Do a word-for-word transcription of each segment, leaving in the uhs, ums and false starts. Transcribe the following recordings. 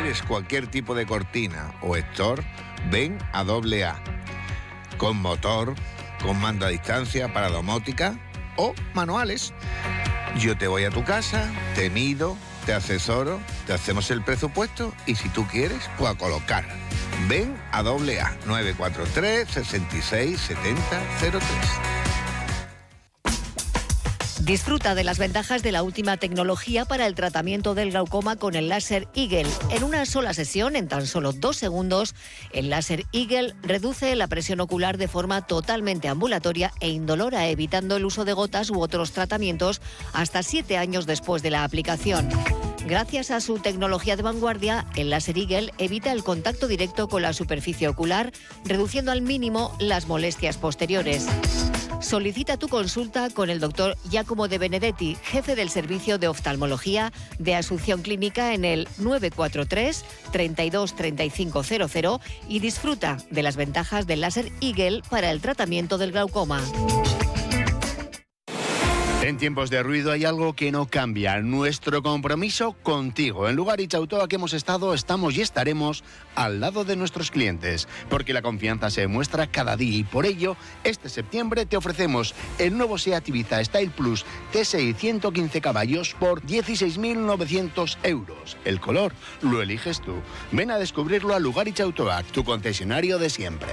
quieres cualquier tipo de cortina o store, ven a doble A. Con motor, con mando a distancia para domótica o manuales. Yo te voy a tu casa, te mido, te asesoro, te hacemos el presupuesto y si tú quieres, pues a colocar. Ven a doble A, nueve cuatro tres, seis seis siete cero cero tres. Disfruta de las ventajas de la última tecnología para el tratamiento del glaucoma con el láser Eagle. En una sola sesión, en tan solo dos segundos, el láser Eagle reduce la presión ocular de forma totalmente ambulatoria e indolora, evitando el uso de gotas u otros tratamientos hasta siete años después de la aplicación. Gracias a su tecnología de vanguardia, el láser Eagle evita el contacto directo con la superficie ocular, reduciendo al mínimo las molestias posteriores. Solicita tu consulta con el doctor Giacomo De Benedetti, jefe del Servicio de Oftalmología de Asunción Clínica, en el nueve cuatro tres, treinta y dos, treinta y cinco cero cero y disfruta de las ventajas del láser Eagle para el tratamiento del glaucoma. En tiempos de ruido hay algo que no cambia, nuestro compromiso contigo. En Lugaritz Autoa que hemos estado, estamos y estaremos al lado de nuestros clientes, porque la confianza se demuestra cada día y por ello, este septiembre te ofrecemos el nuevo SEAT Ibiza Style Plus T S I ciento quince caballos por dieciséis mil novecientos euros. El color lo eliges tú. Ven a descubrirlo a Lugaritz Autoa, tu concesionario de siempre.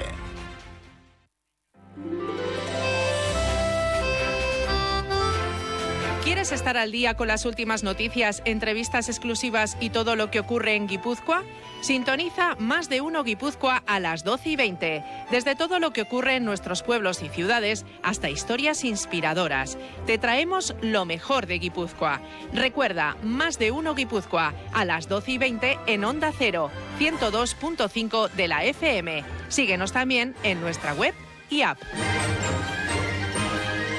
¿Quieres estar al día con las últimas noticias, entrevistas exclusivas y todo lo que ocurre en Guipúzcoa? Sintoniza Más de Uno Guipúzcoa a las doce y veinte. Desde todo lo que ocurre en nuestros pueblos y ciudades hasta historias inspiradoras. Te traemos lo mejor de Guipúzcoa. Recuerda, Más de Uno Guipúzcoa a las doce y veinte en Onda Cero, ciento dos punto cinco de la F M. Síguenos también en nuestra web y app.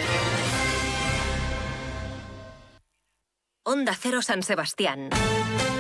Onda Cero San Sebastián.